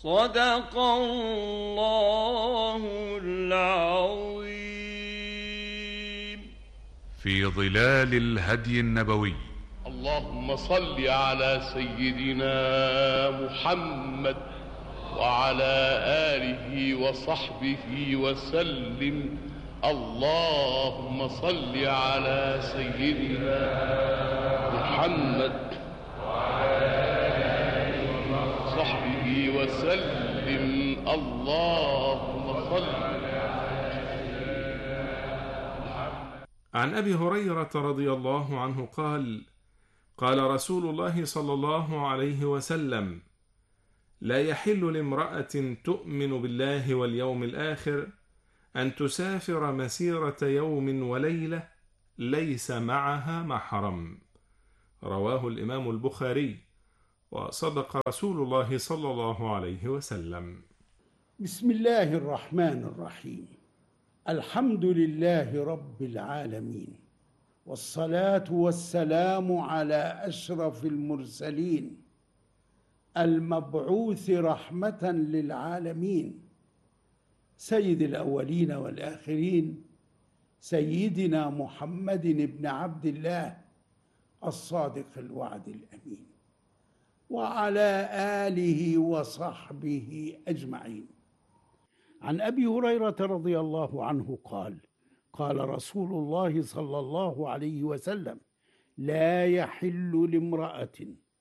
صدق الله العظيم. في ظلال الهدي النبوي. اللهم صل على سيدنا محمد وعلى آله وصحبه وسلم. اللهم صل على سيدنا محمد وعلى آله وصحبه وسلم. اللهم صل على سيدنا محمد. عن أبي هريرة رضي الله عنه قال: قال رسول الله صلى الله عليه وسلم: لا يحل لامرأة تؤمن بالله واليوم الآخر أن تسافر مسيرة يوم وليلة ليس معها محرم. رواه الإمام البخاري. وصدق رسول الله صلى الله عليه وسلم. بسم الله الرحمن الرحيم. الحمد لله رب العالمين، والصلاة والسلام على أشرف المرسلين المبعوث رحمة للعالمين، سيد الأولين والآخرين، سيدنا محمد بن عبد الله الصادق الوعد الأمين، وعلى آله وصحبه أجمعين. عن أبي هريرة رضي الله عنه قال: قال رسول الله صلى الله عليه وسلم: لا يحل لامرأة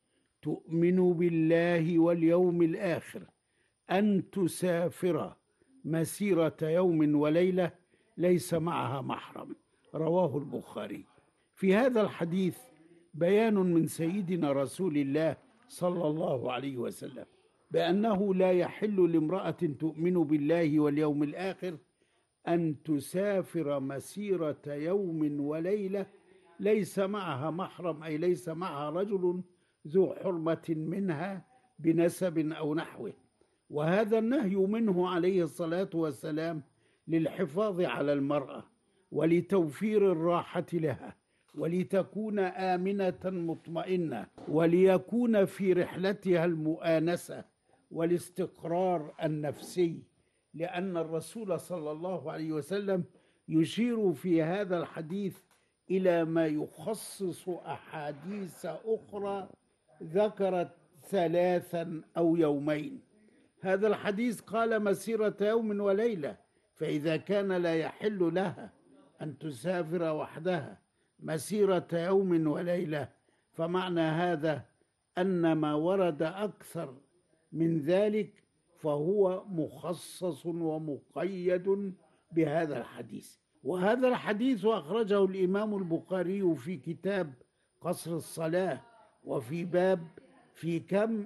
تؤمن بالله واليوم الآخر أن تسافر مسيرة يوم وليلة ليس معها محرم. رواه البخاري. في هذا الحديث بيان من سيدنا رسول الله صلى الله عليه وسلم بأنه لا يحل لامرأة تؤمن بالله واليوم الآخر أن تسافر مسيرة يوم وليلة ليس معها محرم، أي ليس معها رجل ذو حرمة منها بنسب أو نحوه. وهذا النهي منه عليه الصلاة والسلام للحفاظ على المرأة ولتوفير الراحة لها ولتكون آمنة مطمئنة وليكون في رحلتها المؤانسة والاستقرار النفسي، لأن الرسول صلى الله عليه وسلم يشير في هذا الحديث إلى ما يخصص أحاديث أخرى ذكرت 3 أو يومين. هذا الحديث قال مسيرة يوم وليلة، فإذا كان لا يحل لها أن تسافر وحدها مسيرة يوم وليلة، فمعنى هذا أن ما ورد أكثر من ذلك فهو مخصص ومقيد بهذا الحديث. وهذا الحديث أخرجه الإمام البخاري في كتاب قصر الصلاة، وفي باب في كم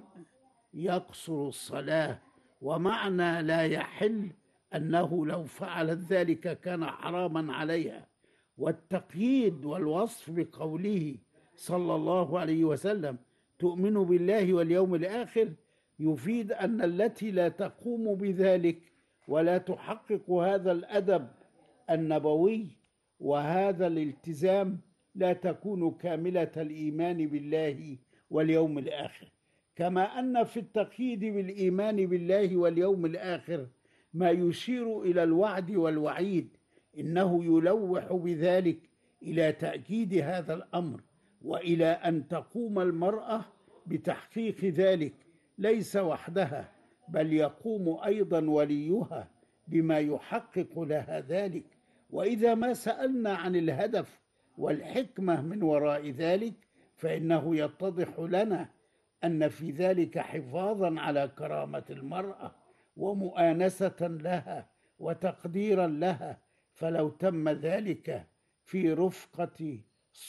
يقصر الصلاة. ومعنى لا يحل أنه لو فعلت ذلك كان حراما عليها. والتقييد والوصف بقوله صلى الله عليه وسلم: تؤمن بالله واليوم الآخر، يفيد أن التي لا تقوم بذلك ولا تحقق هذا الأدب النبوي وهذا الالتزام لا تكون كاملة الإيمان بالله واليوم الآخر. كما أن في التقييد بالإيمان بالله واليوم الآخر ما يشير إلى الوعد والوعيد، إنه يلوح بذلك إلى تأكيد هذا الأمر وإلى أن تقوم المرأة بتحقيق ذلك ليس وحدها، بل يقوم أيضا وليها بما يحقق لها ذلك. وإذا ما سألنا عن الهدف والحكمة من وراء ذلك فإنه يتضح لنا أن في ذلك حفاظا على كرامة المرأة ومؤانسة لها وتقديرا لها، فلو تم ذلك في رفقة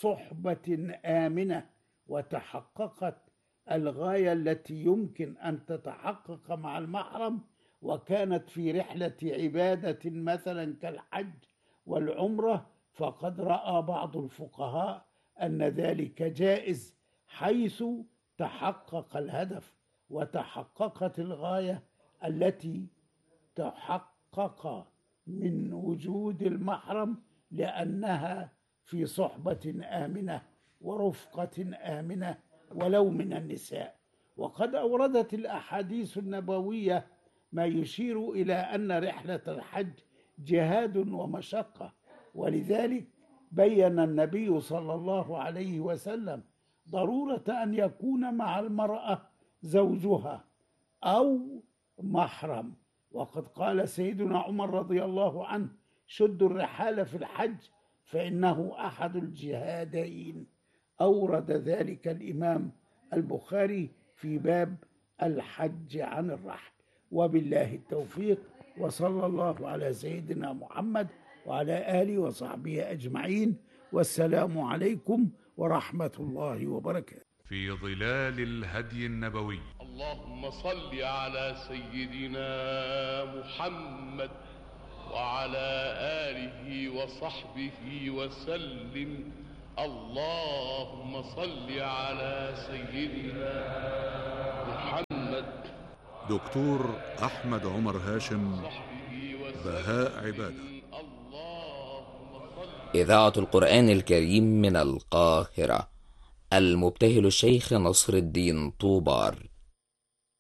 صحبة آمنة وتحققت الغاية التي يمكن أن تتحقق مع المحرم، وكانت في رحلة عبادة مثلا كالحج والعمرة، فقد رأى بعض الفقهاء أن ذلك جائز حيث تحقق الهدف وتحققت الغاية التي تحقق من وجود المحرم، لأنها في صحبة آمنة ورفقة آمنة ولو من النساء. وقد أوردت الأحاديث النبوية ما يشير إلى أن رحلة الحج جهاد ومشقة، ولذلك بين النبي صلى الله عليه وسلم ضرورة أن يكون مع المرأة زوجها أو محرم. وقد قال سيدنا عمر رضي الله عنه: شدوا الرحال في الحج فإنه أحد الجهادين. أورد ذلك الإمام البخاري في باب الحج عن الرحل. وبالله التوفيق، وصلى الله على سيدنا محمد وعلى آله وصحبه أجمعين، والسلام عليكم ورحمة الله وبركاته. في ظلال الهدي النبوي. اللهم صل على سيدنا محمد وعلى آله وصحبه وسلم. اللهم صل على سيدنا محمد. دكتور أحمد عمر هاشم، بهاء عبادة. إذاعة القرآن الكريم من القاهرة. المبتهل الشيخ نصر الدين طوبار.